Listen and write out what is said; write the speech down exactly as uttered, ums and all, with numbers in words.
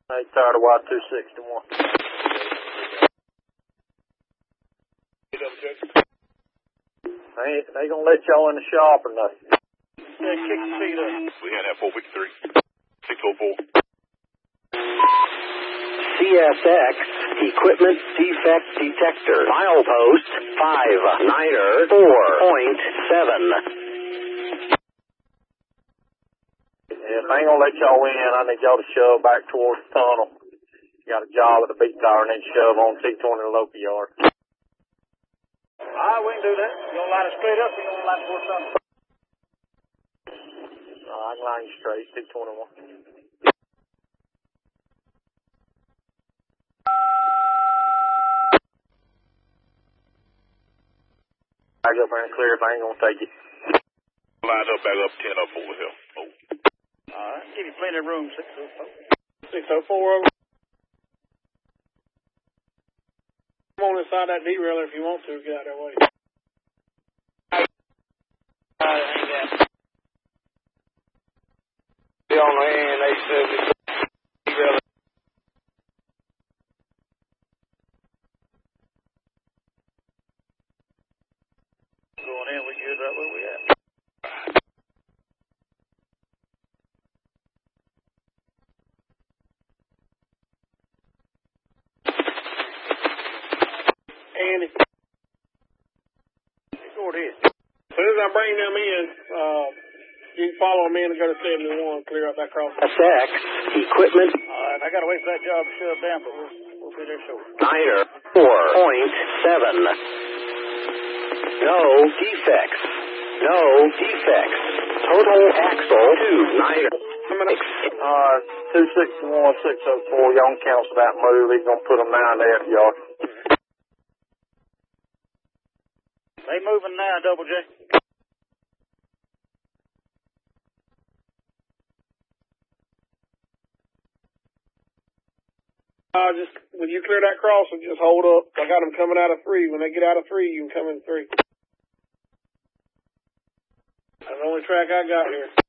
They tired of Y two sixty-one. They ain't, they gonna let y'all in the shop or nothing. Yeah, kick the seat up. We had that four fifty-three. six oh four. C S X Equipment Defect Detector. Milepost five niner four point seven. If they ain't gonna let y'all in, I need y'all to shove back towards the tunnel. You got a job at the beat tower and then shove on T twenty to the local yard. Alright, we can do that. You gonna line it straight up or you gonna line it towards something? Uh, I can line you straight, T twenty-one. Back up there and clear if I ain't gonna take it. Line up, back up, ten up over here. Oh. Alright, give you plenty of room, six oh four. six oh four over. Come on inside that derailer if you want to. Get out of that way. Alright, hang down. Be on the hand, eight seventy. Derailer. Going in, we good right where we at. Andy. Go ahead. As soon as I bring them in, uh, you can follow them in and go to seventy-one, clear up that cross. C S X Equipment Alright, I gotta wait for that job to shove down, but we'll, we'll be there shortly. niner four point seven. No defects. No defects. Total axle two niner. Uh, two sixty-one, six oh four, y'all can cancel that move. He's gonna put them down there at the yard. They moving now, Double J. Uh, just, when you clear that crossing, just hold up. I got them coming out of three. When they get out of three, you can come in three. That's the only track I got here.